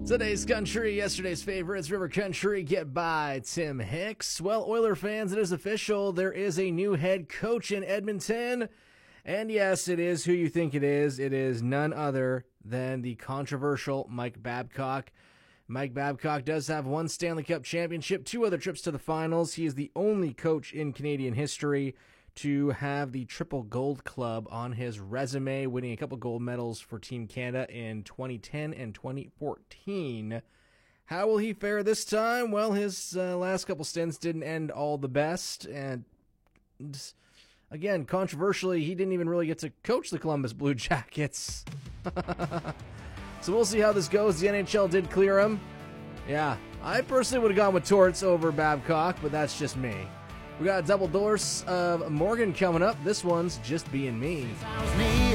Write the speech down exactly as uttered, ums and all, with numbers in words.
Today's country, yesterday's favorites, River Country, Get By Tim Hicks. Well, Oiler fans, it is official. There is a new head coach in Edmonton. And yes, it is who you think it is. It is none other than the controversial Mike Babcock. Mike Babcock does have one Stanley Cup championship, two other trips to the finals. He is the only coach in Canadian history to have the triple gold club on his resume, winning a couple gold medals for Team Canada in twenty ten and twenty fourteen. How will he fare this time? Well, his uh, last couple stints didn't end all the best, and again, controversially, he didn't even really get to coach the Columbus Blue Jackets. So we'll see how this goes. The N H L did clear him. Yeah, I personally would have gone with Torts over Babcock, but that's just me. We got a double dose of Morgan coming up. This one's Just Being Me.